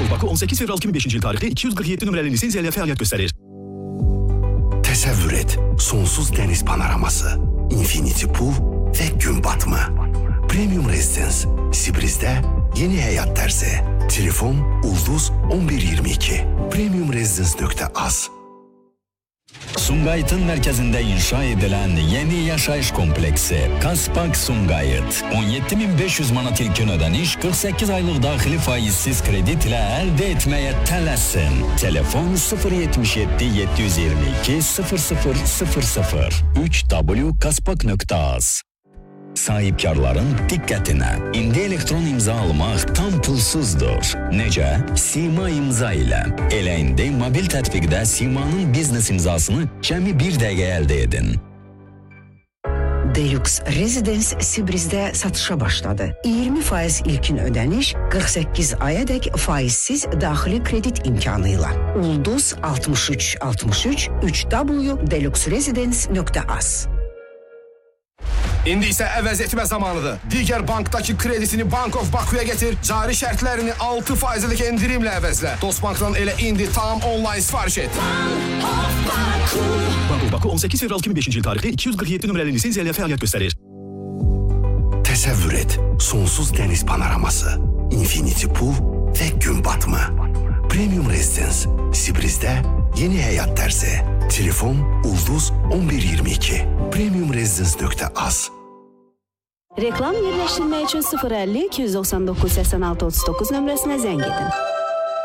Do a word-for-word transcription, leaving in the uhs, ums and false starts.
Bank of Bakı on sekiz fevral iki bin beşinci yıl tarihli iki yüz qırx yeddi nömrəli lisenziyayla fəaliyyət göstərir. Təsəvvür et, sonsuz dəniz panoraması, infinity pool ve gün batımı. Premium Residence, Sibriz'de yeni hayat dersi. Telefon Ulduz on bir yirmi iki. premium residence nokta az. Sumqayıtın mərkəzində inşa edilən yeni yaşayış kompleksi Kaspak Sumqayıt. on yeddi min beş yüz manat ilkin ödəniş, qırx səkkiz aylıq daxili faizsiz kredit ilə əldə etməyə tələsin. Telefon sıfır yetmiş yeddi yeddi yüz iyirmi iki sıfır sıfır sıfır sıfır üç w kaspak nokta az. Sahibkarların diqqətinə, indi elektron imza almaq tam pulsuzdur. Necə? Sima imza ilə. Elə indi mobil tətbiqdə Sima'nın biznes imzasını cəmi bir dəqiqə əldə edin. Deluxe Residence Sibriz'de satışa başladı. iyirmi faiz ilkin ödəniş, qırx səkkiz ayadək faizsiz daxili kredit imkanıyla. Ulduz altmış üç altmış üç üç w deluxe residence nokta az. İndi isə əvəz etmə zamanıdır. Digər bankdakı kredisini Bank of Bakıya getir, cari şərtlərini altı faizlik endirimlə əvəzlə. Dostbankdan elə indi tam online sifariş et. Bank of Bakı on sekiz fevral iki bin beşinci yıl tarihli iki yüz qırx yeddi nömrəli lisenziyayla fəaliyyət göstərir. Təsəvvür et, sonsuz dəniz panoraması, infinity pool ve gün batımı. Premium Residence, Sibriz'de yeni hayat dersi. Telefon Ulduz on bir yirmi iki. premium residence nokta az. Reklam yerləşdirmək üçün sıfır əlli iki yüz doxsan doqquz səksən altı otuz doqquz nömrəsinə zəng edin.